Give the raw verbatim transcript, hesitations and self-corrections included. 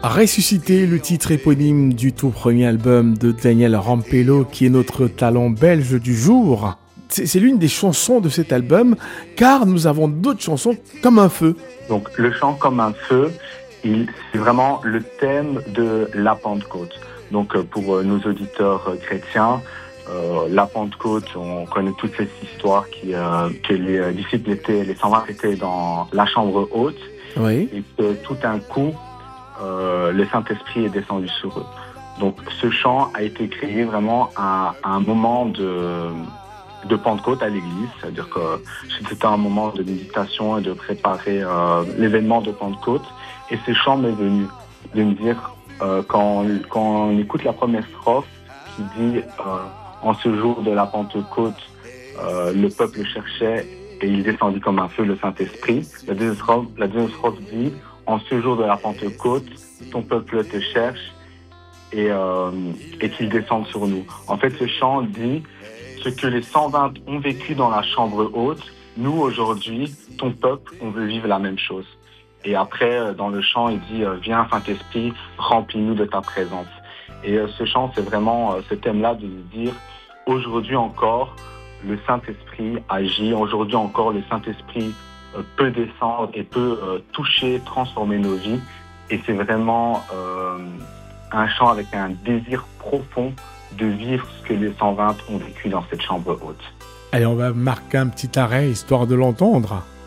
Ressusciter, le titre éponyme du tout premier album de Daniel Rampello, qui est notre talent belge du jour. C'est, c'est l'une des chansons de cet album, car nous avons d'autres chansons comme un feu. Donc le chant comme un feu, il, c'est vraiment le thème de la Pentecôte. Donc pour nos auditeurs chrétiens, euh, la Pentecôte, on connaît toute cette histoire qui, euh, que les disciples étaient, les cent vingt étaient dans la chambre haute, Oui. et que tout d'un coup, euh, le Saint-Esprit est descendu sur eux. Donc ce chant a été créé vraiment à, à un moment de, de Pentecôte à l'église, c'est-à-dire que c'était un moment de méditation et de préparer euh, l'événement de Pentecôte. Et ce chant m'est venu de me dire, euh, quand, quand on écoute la première strophe qui dit euh, « En ce jour de la Pentecôte, euh, le peuple cherchait et il descendit comme un feu le Saint-Esprit », la deuxième strophe, la deuxième strophe dit « En ce jour de la Pentecôte, ton peuple te cherche et, euh, et qu'il descende sur nous ». En fait, ce chant dit ce que les cent vingt ont vécu dans la chambre haute, nous aujourd'hui, ton peuple, on veut vivre la même chose. Et après, dans le chant, il dit « Viens Saint-Esprit, remplis-nous de ta présence ». Et ce chant, c'est vraiment ce thème-là de dire « Aujourd'hui encore, le Saint-Esprit agit. Aujourd'hui encore, le Saint-Esprit peut descendre et peut toucher, transformer nos vies. » Et c'est vraiment euh, un chant avec un désir profond de vivre ce que les cent vingt ont vécu dans cette chambre haute. Allez, on va marquer un petit arrêt, histoire de l'entendre.